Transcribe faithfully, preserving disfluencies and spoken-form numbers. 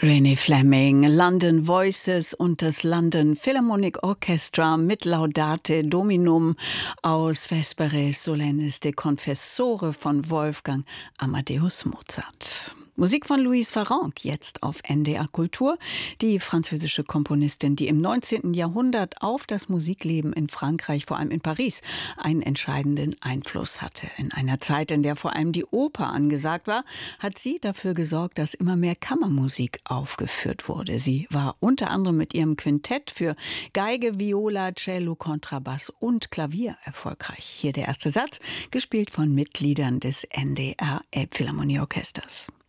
Renée Fleming, London Voices und das London Philharmonic Orchestra mit Laudate Dominum aus Vespere Solennis de Confessore von Wolfgang Amadeus Mozart. Musik von Louise Farrenc, jetzt auf N D R Kultur. Die französische Komponistin, die im neunzehnten Jahrhundert auf das Musikleben in Frankreich, vor allem in Paris, einen entscheidenden Einfluss hatte. In einer Zeit, in der vor allem die Oper angesagt war, hat sie dafür gesorgt, dass immer mehr Kammermusik aufgeführt wurde. Sie war unter anderem mit ihrem Quintett für Geige, Viola, Cello, Kontrabass und Klavier erfolgreich. Hier der erste Satz, gespielt von Mitgliedern des N D R Elbphilharmonieorchesters.